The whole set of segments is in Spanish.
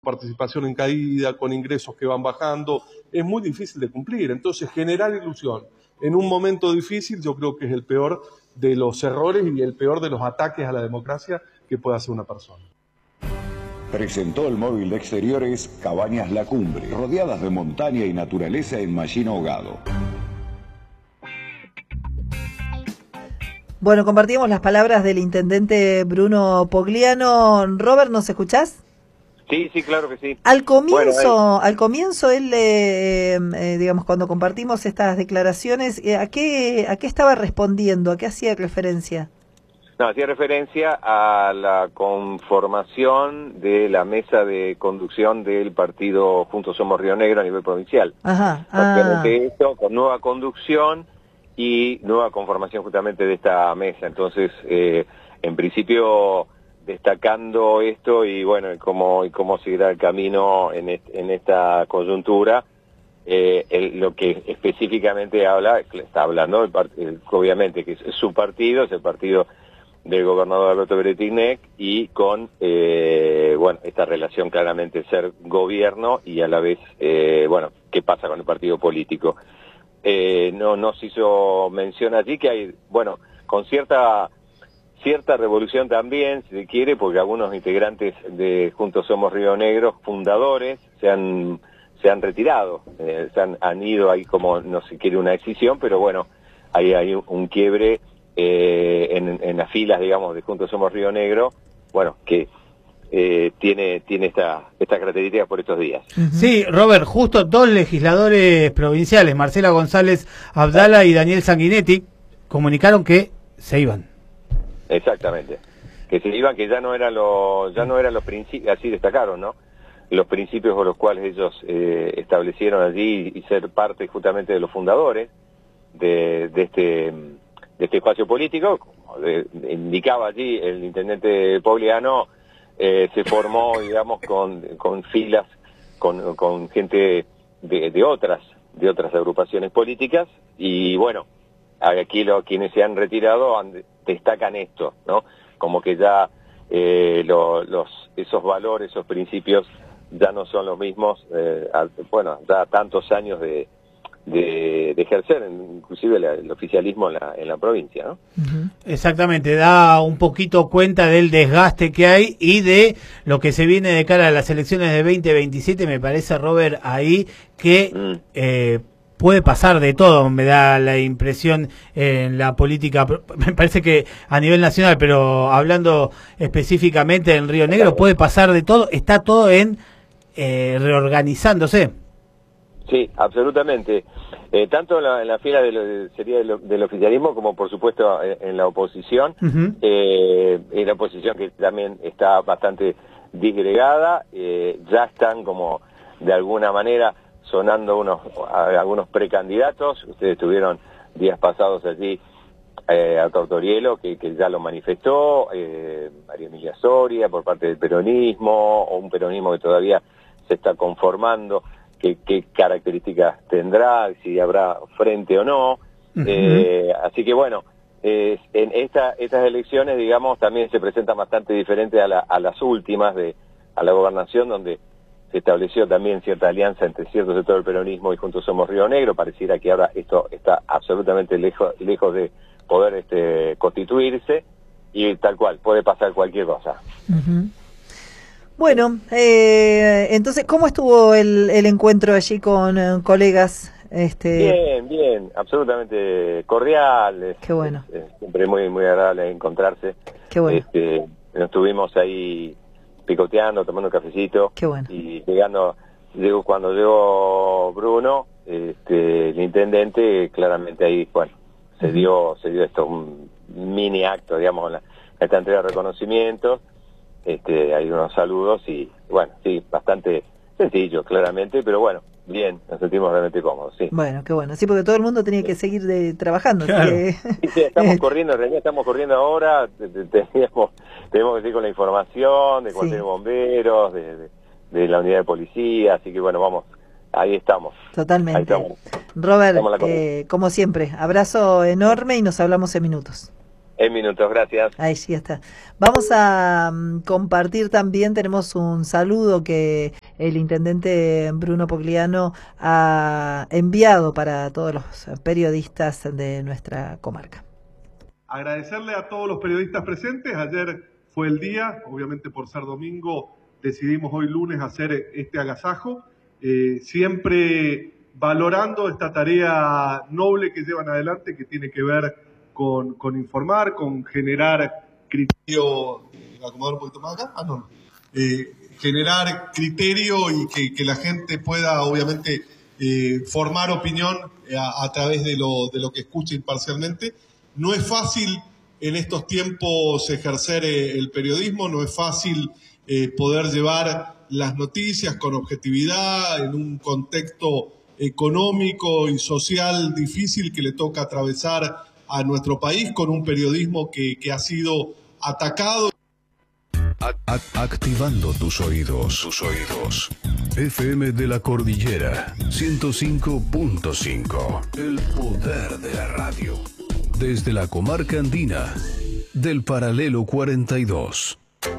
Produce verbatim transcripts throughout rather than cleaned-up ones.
participación en caída, con ingresos que van bajando, es muy difícil de cumplir. Entonces, generar ilusión en un momento difícil yo creo que es el peor de los errores y el peor de los ataques a la democracia que puede hacer una persona. Presentó el móvil de exteriores Cabañas La Cumbre, rodeadas de montaña y naturaleza en Mallín Ahogado. Bueno, compartimos las palabras del intendente Bruno Pogliano. Robert, ¿nos escuchás? Sí, sí, claro que sí. Al comienzo, bueno, al comienzo él, eh, eh, digamos, cuando compartimos estas declaraciones, eh, ¿a qué, a qué estaba respondiendo? ¿A qué hacía referencia? No, hacía referencia a la conformación de la mesa de conducción del partido Juntos Somos Río Negro a nivel provincial. Ajá. Básicamente Ah. esto, con nueva conducción y nueva conformación justamente de esta mesa. Entonces, eh, en principio, destacando esto y bueno, y cómo, y cómo seguirá el camino en, est en esta coyuntura, eh, el, lo que específicamente habla, está hablando, el el, obviamente, que es su partido, es el partido del gobernador Alberto Beretinec, y con, eh, bueno, esta relación claramente ser gobierno y a la vez, eh, bueno, qué pasa con el partido político. Eh, no nos hizo mención allí que hay, bueno, con cierta cierta revolución también, si se quiere, porque algunos integrantes de Juntos Somos Río Negro, fundadores, se han se han retirado, eh, se han, han ido ahí como, no se quiere una decisión, pero bueno, ahí hay un, un quiebre eh, en, en las filas, digamos, de Juntos Somos Río Negro, bueno, que eh, tiene tiene esta esta característica por estos días. Sí, Robert, justo dos legisladores provinciales, Marcela González Abdala y Daniel Sanguinetti, comunicaron que se iban. Exactamente, que se iban, que ya no eran los ya no eran los principios, así destacaron, ¿no? Los principios por los cuales ellos eh, establecieron allí y ser parte justamente de los fundadores de, de este de este espacio político, como de, de, indicaba allí el intendente Pogliano, eh, se formó, digamos, con con filas, con con gente de, de otras de otras agrupaciones políticas y bueno, aquí lo, quienes se han retirado han, destacan esto, ¿no? Como que ya eh, lo, los esos valores, esos principios ya no son los mismos, eh, al, bueno, ya tantos años de, de, de ejercer, inclusive la, el oficialismo en la, en la provincia, ¿no? Uh-huh. Exactamente, da un poquito cuenta del desgaste que hay y de lo que se viene de cara a las elecciones de veinte veintisiete, me parece, Robert, ahí que... Mm. Eh, puede pasar de todo, me da la impresión en la política, me parece que a nivel nacional, pero hablando específicamente en Río Negro, puede pasar de todo, está todo en eh, reorganizándose. Sí, absolutamente. Eh, tanto en la, en la fila de lo, sería del, del oficialismo como por supuesto en, en la oposición, uh-huh. eh, en la oposición que también está bastante disgregada, eh, ya están como de alguna manera sonando unos algunos precandidatos. Ustedes tuvieron días pasados allí eh, a Tortorielo, que, que ya lo manifestó, eh, María Emilia Soria, por parte del peronismo, o un peronismo que todavía se está conformando, qué, qué características tendrá, si habrá frente o no. Uh-huh. eh, así que bueno, eh, en esta, estas elecciones, digamos, también se presentan bastante diferentes a, la, a las últimas de a la gobernación, donde se estableció también cierta alianza entre cierto sector del peronismo y Juntos Somos Río Negro. Pareciera que ahora esto está absolutamente lejos lejos de poder este, constituirse y tal cual, puede pasar cualquier cosa. Uh-huh. Bueno, eh, entonces, ¿cómo estuvo el, el encuentro allí con eh, colegas? Este... Bien, bien, absolutamente cordial. Qué bueno. Es, es siempre muy muy agradable encontrarse. Qué bueno. Este, nos estuvimos ahí picoteando, tomando un cafecito. Qué bueno. Y llegando, llegó, cuando llegó Bruno, este, el intendente, claramente ahí, bueno, se uh-huh. dio, se dio esto, un mini acto, digamos, la, esta entrega de reconocimientos, este, hay unos saludos y, bueno, sí, bastante sencillo, claramente, pero bueno, bien, nos sentimos realmente cómodos, sí. Bueno, qué bueno, sí, porque todo el mundo tenía que seguir de, trabajando. Claro. Que... Sí, sí, estamos corriendo, en realidad estamos corriendo ahora, teníamos, tenemos que seguir con la información de cualquier sí. bomberos, de, de, de la unidad de policía, así que bueno, vamos, ahí estamos. Totalmente. Ahí estamos. Robert, estamos eh, como siempre, abrazo enorme y nos hablamos en minutos. En minutos, gracias. Ahí sí está. Vamos a um, compartir también, tenemos un saludo que el intendente Bruno Pogliano ha enviado para todos los periodistas de nuestra comarca. Agradecerle a todos los periodistas presentes. Ayer fue el día, obviamente por ser domingo decidimos hoy lunes hacer este agasajo, eh, siempre valorando esta tarea noble que llevan adelante, que tiene que ver con, con informar, con generar criterio, acomodar un poquito más acá, ah no, eh, generar criterio y que, que la gente pueda obviamente eh, formar opinión a, a través de lo, de lo que escucha imparcialmente. No es fácil en estos tiempos ejercer eh, el periodismo, no es fácil eh, poder llevar las noticias con objetividad en un contexto económico y social difícil que le toca atravesar a nuestro país, con un periodismo que, que ha sido atacado. Activando tus oídos, tus oídos. F M de la Cordillera, ciento cinco punto cinco. El poder de la radio. Desde la comarca andina, del paralelo cuarenta y dos.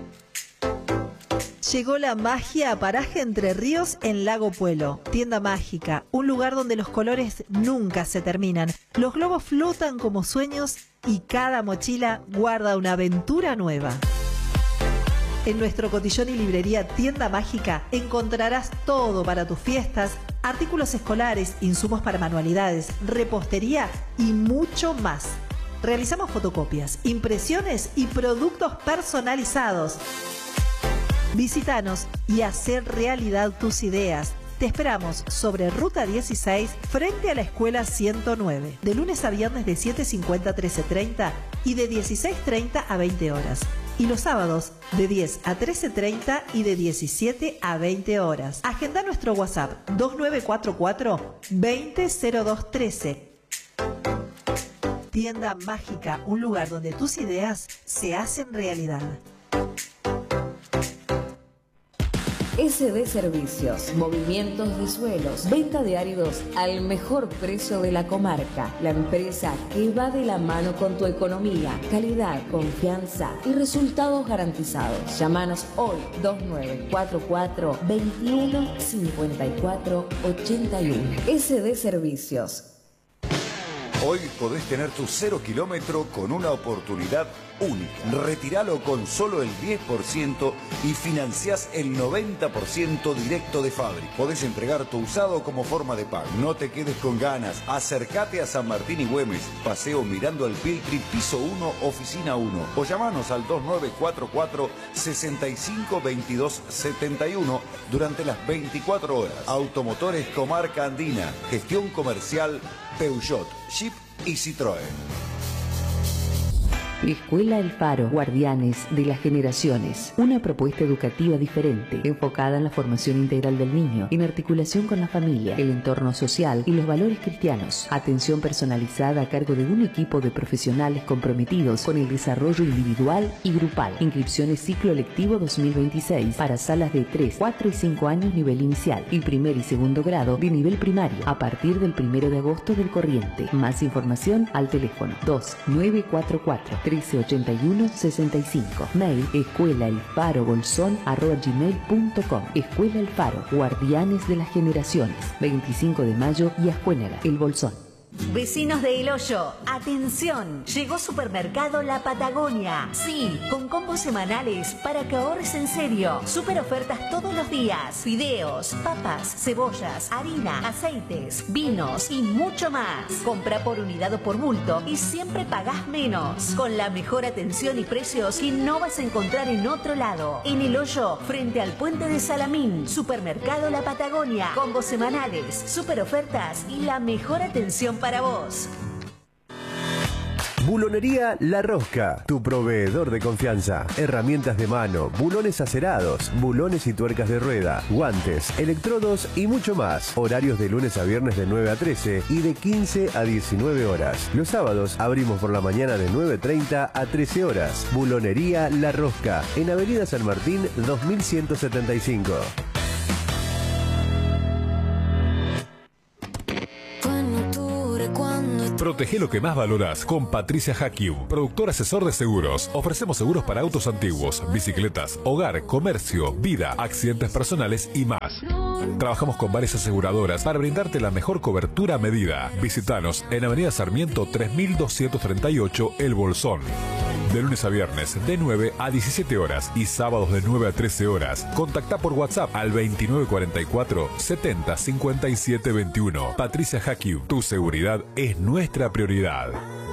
Llegó la magia a Paraje Entre Ríos en Lago Puelo. Tienda mágica, un lugar donde los colores nunca se terminan. Los globos flotan como sueños y cada mochila guarda una aventura nueva. En nuestro cotillón y librería Tienda Mágica encontrarás todo para tus fiestas, artículos escolares, insumos para manualidades, repostería y mucho más. Realizamos fotocopias, impresiones y productos personalizados. Visítanos y hacer realidad tus ideas. Te esperamos sobre Ruta dieciséis, frente a la Escuela ciento nueve, de lunes a viernes de siete cincuenta a trece treinta y de dieciséis treinta a veinte horas. Y los sábados de diez a trece treinta y de diecisiete a veinte horas. Agenda nuestro WhatsApp dos nueve cuatro cuatro, veinte cero dos trece. Tienda Mágica, un lugar donde tus ideas se hacen realidad. S D Servicios, movimientos de suelos, venta de áridos al mejor precio de la comarca. La empresa que va de la mano con tu economía, calidad, confianza y resultados garantizados. Llámanos hoy dos nueve cuatro cuatro, veintiuno cincuenta y cuatro ochenta y uno. S D Servicios. Hoy podés tener tu cero kilómetro con una oportunidad única. Retíralo con solo el diez por ciento y financiás el noventa por ciento directo de fábrica. Podés entregar tu usado como forma de pago. No te quedes con ganas. Acércate a San Martín y Güemes, Paseo Mirando al Piltri, piso uno, oficina uno. O llamanos al dos nueve cuatro cuatro, sesenta y cinco, veintidós setenta y uno durante las veinticuatro horas. Automotores Comarca Andina. Gestión comercial Peugeot, Jeep y Citroën. Escuela El Faro, Guardianes de las Generaciones. Una propuesta educativa diferente, enfocada en la formación integral del niño, en articulación con la familia, el entorno social y los valores cristianos. Atención personalizada a cargo de un equipo de profesionales comprometidos con el desarrollo individual y grupal. Inscripciones ciclo lectivo dos mil veintiséis para salas de tres, cuatro y cinco años nivel inicial y primer y segundo grado de nivel primario a partir del primero de agosto del corriente. Más información al teléfono dos nueve cuatro cuatro, trece ochenta y uno sesenta y cinco. Mail escuelaelfarobolsón arroba gmail punto com. Escuela El Faro, Guardianes de las Generaciones. veinticinco de mayo y Ascuénaga, El Bolsón. Vecinos de El Hoyo, atención, llegó Supermercado La Patagonia. Sí, con combos semanales para que ahorres en serio. Super ofertas todos los días. Fideos, papas, cebollas, harina, aceites, vinos y mucho más. Compra por unidad o por bulto y siempre pagás menos. Con la mejor atención y precios que no vas a encontrar en otro lado. En El Hoyo, frente al puente de Salamín. Supermercado La Patagonia. Combos semanales, super ofertas y la mejor atención para vos. Bulonería La Rosca, tu proveedor de confianza. Herramientas de mano, bulones acerados, bulones y tuercas de rueda, guantes, electrodos y mucho más. Horarios de lunes a viernes de nueve a trece y de quince a diecinueve horas. Los sábados abrimos por la mañana de nueve treinta a trece horas. Bulonería La Rosca, en Avenida San Martín dos mil ciento setenta y cinco. Fue en octubre cuando Protege lo que más valoras con Patricia Hakiu, productor asesor de seguros. Ofrecemos seguros para autos antiguos, bicicletas, hogar, comercio, vida, accidentes personales y más. Trabajamos con varias aseguradoras para brindarte la mejor cobertura a medida. Visítanos en Avenida Sarmiento tres mil doscientos treinta y ocho, El Bolsón. De lunes a viernes de nueve a diecisiete horas y sábados de nueve a trece horas. Contacta por WhatsApp al veintinueve cuarenta y cuatro setenta cincuenta y siete veintiuno. Patricia Hakiu, tu seguridad es nuestra prioridad.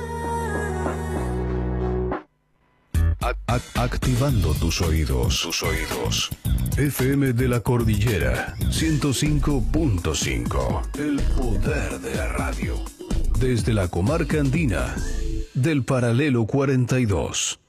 Activando tus oídos. Tus oídos. F M de la Cordillera ciento cinco punto cinco. El poder de la radio. Desde la comarca andina del paralelo cuarenta y dos.